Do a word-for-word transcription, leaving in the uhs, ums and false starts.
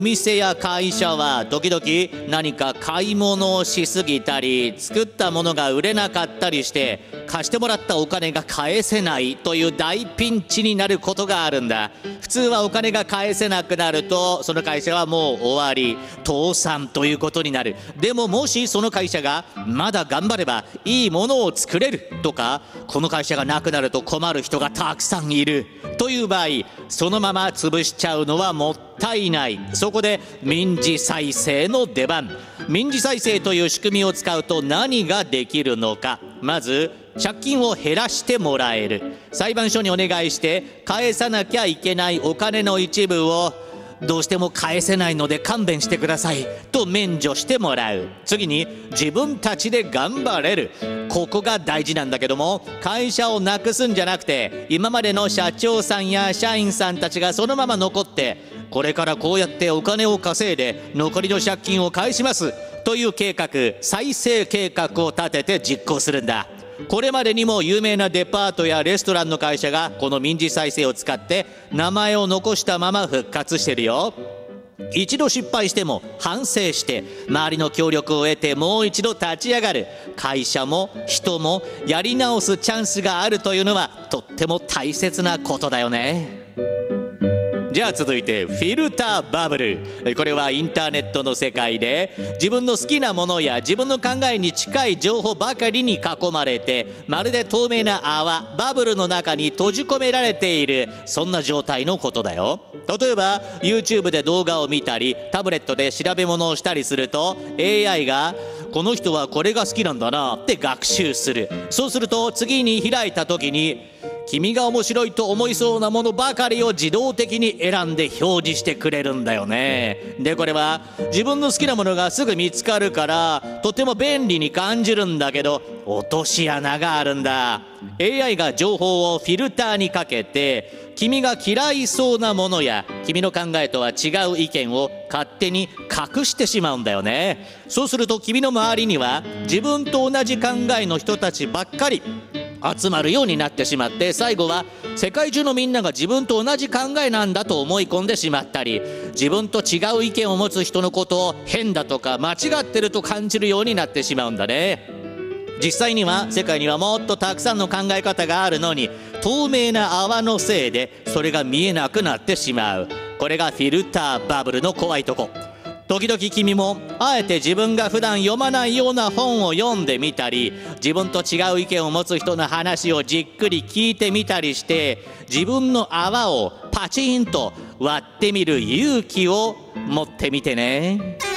店や会社は時々何か買い物をしすぎたり作ったものが売れなかったりして貸してもらったお金が返せないという大ピンチになることがあるんだ。普通はお金が返せなくなるとその会社はもう終わり、倒産ということになる。でももしその会社がまだ頑張ればいいものを作れるとか、この会社がなくなると困る人がたくさんいるという場合、そのまま潰しちゃうのはもったいない。そこで民事再生の出番。民事再生という仕組みを使うと何ができるのか。まず借金を減らしてもらえる。裁判所にお願いして返さなきゃいけないお金の一部をどうしても返せないので勘弁してくださいと免除してもらう。次に自分たちで頑張れる。ここが大事なんだけども、会社をなくすんじゃなくて今までの社長さんや社員さんたちがそのまま残って、これからこうやってお金を稼いで残りの借金を返しますという計画、再生計画を立てて実行するんだ。これまでにも有名なデパートやレストランの会社がこの民事再生を使って名前を残したまま復活してるよ。一度失敗しても反省して周りの協力を得てもう一度立ち上がる。会社も人もやり直すチャンスがあるというのはとっても大切なことだよね。じゃあ続いてフィルターバブル。これはインターネットの世界で自分の好きなものや自分の考えに近い情報ばかりに囲まれて、まるで透明な泡バブルの中に閉じ込められている、そんな状態のことだよ。例えば YouTube で動画を見たりタブレットで調べ物をしたりすると エーアイ がこの人はこれが好きなんだなって学習する。そうすると次に開いた時に君が面白いと思いそうなものばかりを自動的に選んで表示してくれるんだよね。でこれは自分の好きなものがすぐ見つかるからとても便利に感じるんだけど、落とし穴があるんだ。 エーアイ が情報をフィルターにかけて君が嫌いそうなものや君の考えとは違う意見を勝手に隠してしまうんだよね。そうすると君の周りには自分と同じ考えの人たちばっかり集まるようになってしまって、最後は世界中のみんなが自分と同じ考えなんだと思い込んでしまったり、自分と違う意見を持つ人のことを変だとか間違ってると感じるようになってしまうんだね。実際には世界にはもっとたくさんの考え方があるのに、透明な泡のせいでそれが見えなくなってしまう。これがフィルターバブルの怖いとこ。時々君もあえて自分が普段読まないような本を読んでみたり、自分と違う意見を持つ人の話をじっくり聞いてみたりして、自分の泡をパチンと割ってみる勇気を持ってみてね。